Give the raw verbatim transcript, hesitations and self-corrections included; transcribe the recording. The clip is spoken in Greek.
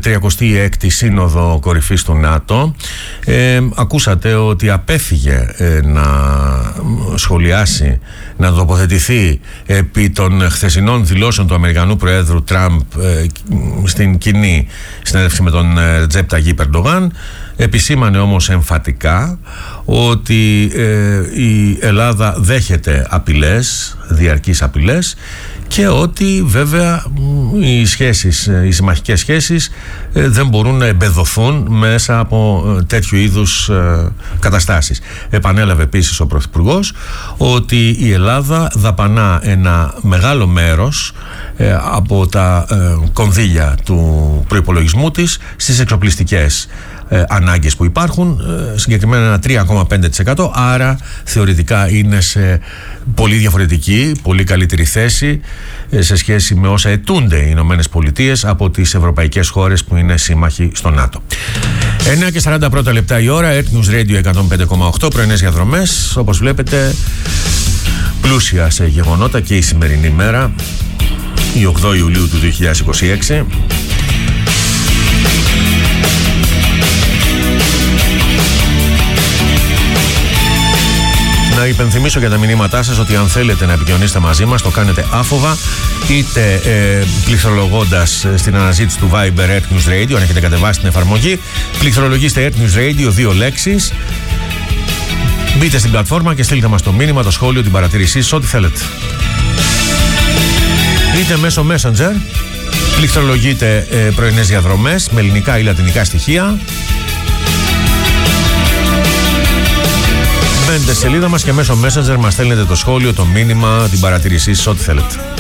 τριακοστή έκτη Σύνοδο Κορυφής του ΝΑΤΟ. Ε, ακούσατε ότι απέφυγε ε, να σχολιάσει, να τοποθετηθεί επί των χθεσινών δηλώσεων του Αμερικανού Προέδρου Τραμπ ε, στην κοινή συνέντευξη με τον Ρετζέπ Ταγίπ Ερντογάν. Επισήμανε όμως εμφατικά ότι ε, η Ελλάδα δέχεται απειλές, διαρκείς απειλές, και ότι βέβαια οι σχέσεις, οι συμμαχικές σχέσεις δεν μπορούν να εμπεδοθούν μέσα από τέτοιου είδους καταστάσεις. Επανέλαβε επίσης ο Πρωθυπουργός ότι η Ελλάδα δαπανά ένα μεγάλο μέρος από τα κονδύλια του προϋπολογισμού της στις εξοπλιστικές ανάγκες που υπάρχουν, συγκεκριμένα ένα τρία κόμμα πέντε τοις εκατό, άρα θεωρητικά είναι σε πολύ διαφορετική, πολύ καλύτερη θέση σε σχέση με όσα αιτούνται οι Ηνωμένες Πολιτείες από τις ευρωπαϊκές χώρες που είναι σύμμαχοι στο ΝΑΤΟ. εννιά και σαράντα πρώτα λεπτά η ώρα, Earth News Radio εκατόν πέντε κόμμα οκτώ, πρωινές διαδρομές. Όπως βλέπετε, πλούσια σε γεγονότα και η σημερινή μέρα, η ογδόη Ιουλίου του δύο χιλιάδες είκοσι έξι. Να υπενθυμίσω για τα μηνύματά σας ότι αν θέλετε να επικοινωνήσετε μαζί μας, το κάνετε άφοβα, είτε ε, πληκτρολογώντας στην αναζήτηση του Viber Earth News Radio, αν έχετε κατεβάσει την εφαρμογή, πληκτρολογήστε Earth News Radio, δύο λέξεις, μπείτε στην πλατφόρμα και στείλτε μας το μήνυμα, το σχόλιο, την παρατήρησή σας, ό,τι θέλετε. Είτε μέσω Messenger, πληκτρολογείτε ε, πρωινές διαδρομές με ελληνικά ή λατινικά στοιχεία. Μπαίνετε στη σελίδα μας και μέσω Messenger μας στέλνετε το σχόλιο, το μήνυμα, την παρατηρήσή σας, ό,τι θέλετε.